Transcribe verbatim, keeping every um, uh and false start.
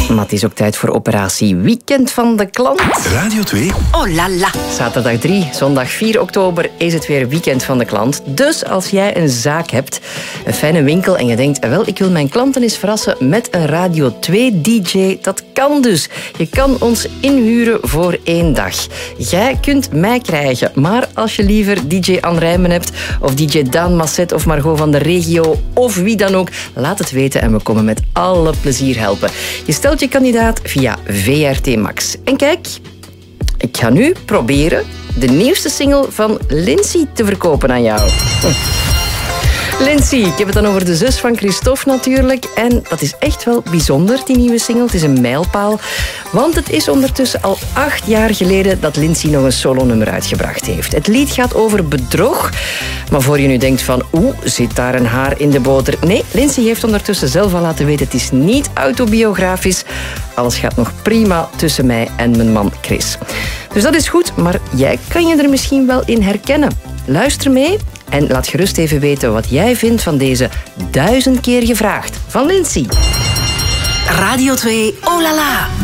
Maar het is ook tijd voor operatie Weekend van de Klant. Radio twee. Oh la la. Zaterdag drie, zondag vier oktober is het weer Weekend van de Klant. Dus als jij een zaak hebt, een fijne winkel en je denkt, wel, ik wil mijn klanten eens verrassen met een Radio twee D J, dat kan dus. Je kan ons inhuren voor één dag. Jij kunt mij krijgen, maar als je liever D J Anne Rijmen hebt of D J Daan Masset of Margot van de Regio of wie dan ook, laat het weten en we komen met alle plezier helpen. Je stelt je kandidaat via V R T Max. En kijk, ik ga nu proberen de nieuwste single van Lindsay te verkopen aan jou. Lindsay, ik heb het dan over de zus van Christophe natuurlijk. En dat is echt wel bijzonder, die nieuwe single. Het is een mijlpaal. Want het is ondertussen al acht jaar geleden dat Lindsay nog een solonummer uitgebracht heeft. Het lied gaat over bedrog. Maar voor je nu denkt van, oeh, zit daar een haar in de boter? Nee, Lindsay heeft ondertussen zelf al laten weten, het is niet autobiografisch. Alles gaat nog prima tussen mij en mijn man Chris. Dus dat is goed, maar jij kan je er misschien wel in herkennen. Luister mee en laat gerust even weten wat jij vindt van deze duizend keer gevraagd van Lindsay. Radio twee, oh la la.